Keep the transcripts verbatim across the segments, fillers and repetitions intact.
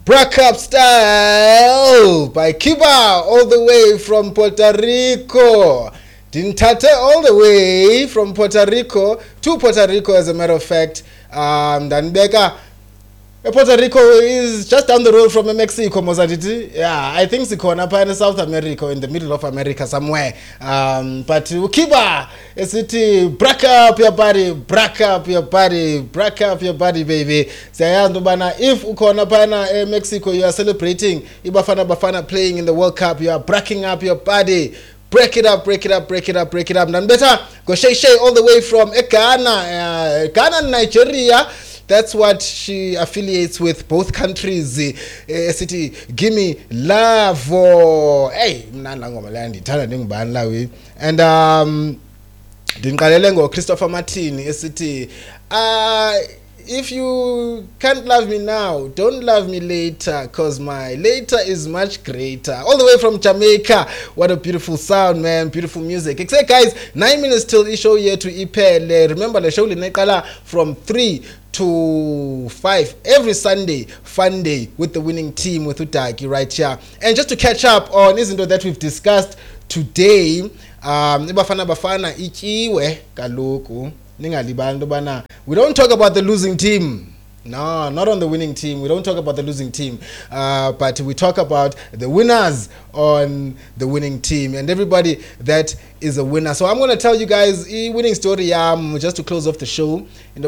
Brack Up Style by Kiba, all the way from Puerto Rico. Dintate all the way from Puerto Rico to Puerto Rico, as a matter of fact. Um, Danbeka, Puerto Rico is just down the road from Mexico, Mozaditi. Yeah, I think it's in South America, in the middle of America somewhere. Um, but Kiba, a city, brack up your body, brack up your body, brack up your body, baby. If ukona pana Mexico, you are celebrating, Ibafana Bafana playing in the World Cup, you are bracking up your body. Break it up, break it up, break it up, break it up. Then better go Shay Shay all the way from Ghana, uh, Ghana, Nigeria. That's what she affiliates with, both countries. Uh, city, give me love. Hey, and um, Christopher Martin, city. Uh, if you can't love me now, don't love me later, cause my later is much greater. All the way from Jamaica. What a beautiful sound, man. Beautiful music. Except guys, nine minutes till the show here to Ipele. Remember the show Linekala from three to five every Sunday, fun day with the winning team with Utaki right here. And just to catch up on isn't it that we've discussed today, um Bafana Bafana ichiwe kaloku. We don't talk about the losing team. No, not on the winning team. We don't talk about the losing team. Uh, but we talk about the winners on the winning team and everybody that is a winner. So I'm going to tell you guys a winning story um, just to close off the show.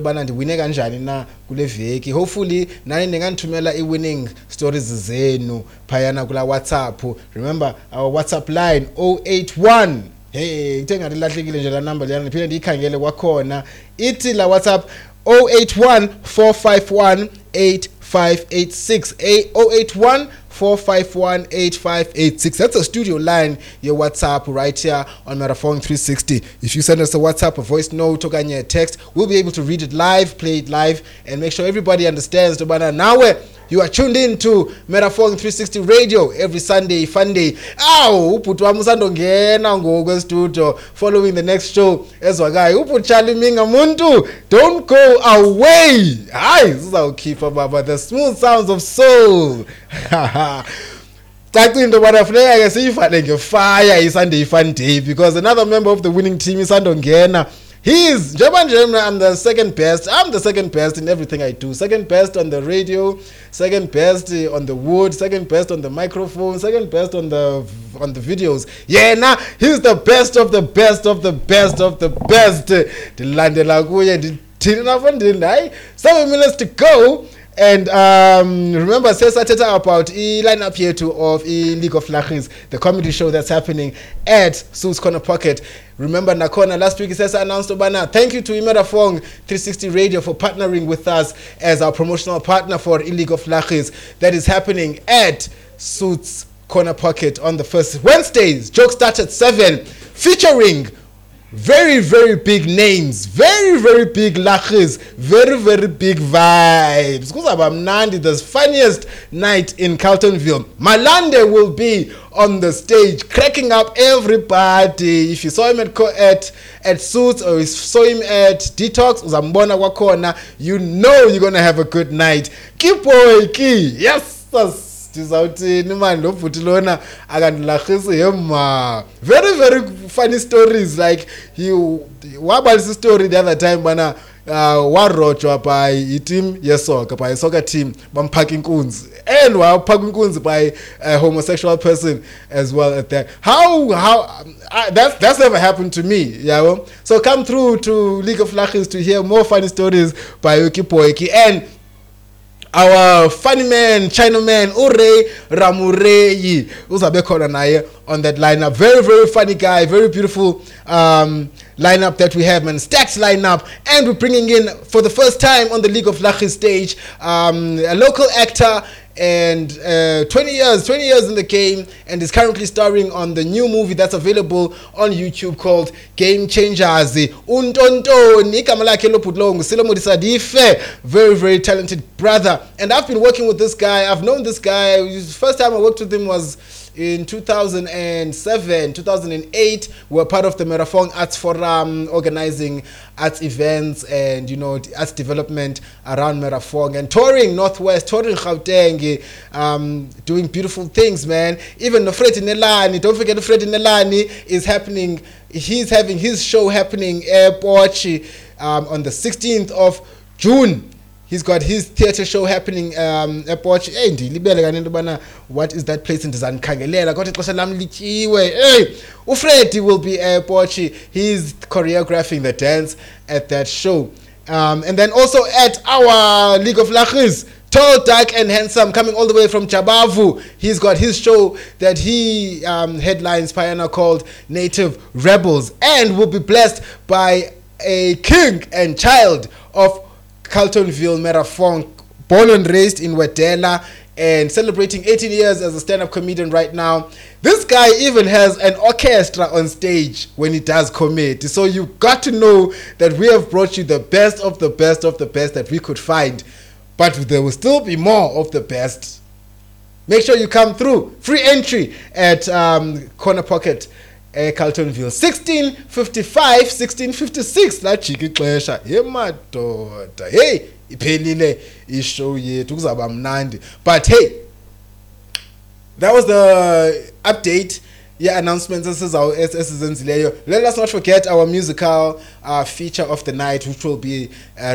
Hopefully, nani winning stories zenu payana kula WhatsApp. Remember our WhatsApp line oh eight one. Hey, tenga lilahlekile nje la number liyana niphinde ndiyikhangele kwakhona. Ithi la WhatsApp oh eight one four five one eight five eight six. oh eight one four five one eight five eight six. That's a studio line, your WhatsApp right here on Marathon three sixty. If you send us a WhatsApp, a voice note, or a text, we'll be able to read it live, play it live, and make sure everybody understands. Now you are tuned in to Marathon three sixty Radio every Sunday, fun day. Ow, uputwa musandongena ngoko studio following the next show. Ezwakai, upuchali minga muntu. Don't go away. Hi, this is our keeper, Baba. The smooth sounds of soul. Talking to what I can see if fire is Sunday fun day because another member of the winning team is Andongena. He is Japan Jemna. I'm the second best. I'm the second best in everything I do. Second best on the radio, second best on the wood, second best on the microphone, second best on the on the videos. Yeah, now nah, he's the best of the best of the best of the best. Seven minutes to go. And um, remember, Sesa Teta about the lineup here too of e League of Lachis, the comedy show that's happening at Suits Corner Pocket. Remember, Nakona last week Sesa announced Obana. Thank you to Imerafong three sixty Radio for partnering with us as our promotional partner for e League of Lachis. That is happening at Suits Corner Pocket on the first Wednesdays. Joke starts at seven, featuring very, very big names, very, very big lachis, very, very big vibes. Because I'm Nandi, the funniest night in Carltonville. Malande will be on the stage, cracking up everybody. If you saw him at at, at Suits or you saw him at Detox, Uzambona Wakona, you know you're gonna have a good night. Keep boy key, yes, yes. Very, very funny stories. Like you, what about the story the other time when uh warochwa by team yesoka by soccer team bampacking kunzi and wow packing kunzi by a homosexual person as well at that. How how uh, that's that's never happened to me. Yeah, well, so come through to League of Lachis to hear more funny stories by Yuki Poeki and our funny man, Chinaman, Ure Ramurei, Uzabekona naye on that lineup. Very, very funny guy, very beautiful um, lineup that we have, man. Stacks lineup, and we're bringing in for the first time on the League of Lachis stage um, a local actor and uh, twenty years in the game, and is currently starring on the new movie that's available on YouTube called Game Changers. Untontoni kamalake lopudlongo Silomudisadife, very, very talented brother. And I've been working with this guy. I've known this guy. The first time I worked with him was in two thousand seven, two thousand eight, we were part of the Merafong Arts Forum, organizing arts events and, you know, arts development around Merafong and touring Northwest, touring Gauteng, um, doing beautiful things, man. Even Fred Nelani, don't forget Fred Nelani is happening. He's having his show happening at Pochi um, on the sixteenth of June. He's got his theatre show happening um, at Pochi. Hey, ndilibele kanento bana, what is that place in Ndizandikhangelela? Kodwa ixesha lam lityiwe. Hey, uFreddy will be at Pochi. He's choreographing the dance at that show. Um, and then also at our League of Lachis, Tall, Dark and Handsome, coming all the way from Jabavu. He's got his show that he um, headlines Payana called Native Rebels, and will be blessed by a king and child of Carltonville, Merafong, born and raised in Wedela and celebrating eighteen years as a stand-up comedian right now. This guy even has an orchestra on stage when he does comedy. So you got to know that we have brought you the best of the best of the best that we could find. But there will still be more of the best. Make sure you come through. Free entry at um, Corner Pocket, uh, Carltonville. sixteen fifty-five, sixteen fifty-six. La chiki xesha. Hey madoda. Hey, iphelile ishow yethu kuzaba mnandi. But hey, that was the update. Yeah, announcements. This is our S S. Let us not forget our musical uh, feature of the night, which will be uh,